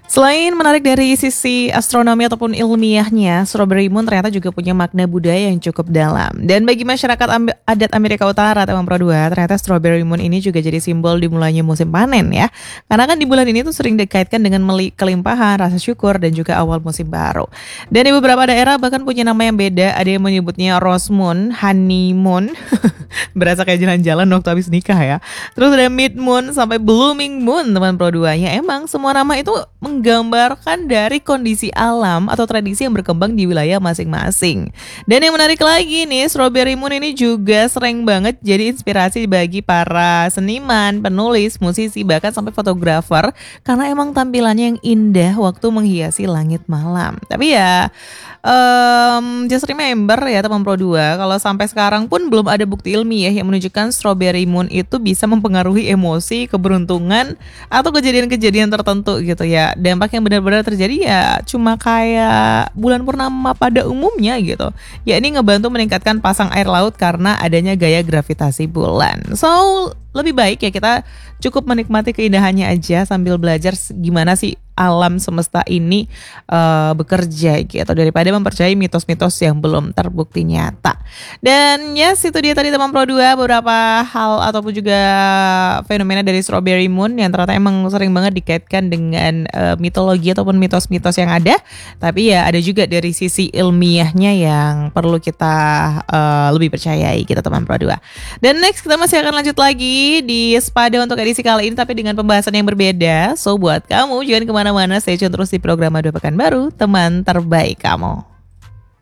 Selain menarik dari sisi astronomi ataupun ilmiahnya, Strawberry Moon ternyata juga punya makna budaya yang cukup dalam. Dan bagi masyarakat adat Amerika Utara, Teman Pro 2, ternyata Strawberry Moon ini juga jadi simbol dimulainya musim panen ya. Karena kan di bulan ini tuh sering dikaitkan dengan kelimpahan, rasa syukur, dan juga awal musim baru. Dan di beberapa daerah bahkan punya nama yang beda, ada yang menyebutnya Rose Moon, Honey Moon, berasa kayak jalan-jalan waktu habis nikah ya. Terus ada Mid Moon sampai Blooming Moon, Teman Pro 2. Ya emang semua nama itu menggambarkan dari kondisi alam atau tradisi yang berkembang di wilayah masing-masing. Dan yang menarik lagi nih, Strawberry Moon ini juga sering banget jadi inspirasi bagi para seniman, penulis, musisi, bahkan sampai fotografer karena emang tampilannya yang indah waktu menghiasi langit malam. Tapi ya just remember ya Teman Pro 2, kalau sampai sekarang pun belum ada bukti ilmiah yang menunjukkan Strawberry Moon itu bisa mempengaruhi emosi, keberuntungan, atau kejadian-kejadian tertentu gitu ya. Dampak yang benar-benar terjadi ya cuma kayak bulan purnama pada umumnya gitu. Ya ini ngebantu meningkatkan pasang air laut karena adanya gaya gravitasi bulan. So lebih baik ya kita cukup menikmati keindahannya aja sambil belajar gimana sih alam semesta ini bekerja gitu, daripada mempercayai mitos-mitos yang belum terbukti nyata. Dan yes, itu dia tadi Teman Pro 2 beberapa hal ataupun juga fenomena dari Strawberry Moon yang ternyata emang sering banget dikaitkan dengan mitologi ataupun mitos-mitos yang ada. Tapi ya ada juga dari sisi ilmiahnya yang perlu kita lebih percayai gitu Teman Pro 2. Dan next kita masih akan lanjut lagi di Spada untuk edisi kali ini, tapi dengan pembahasan yang berbeda. So buat kamu jangan kemana-mana, stay tune terus di program Madu Pekanbaru, teman terbaik kamu.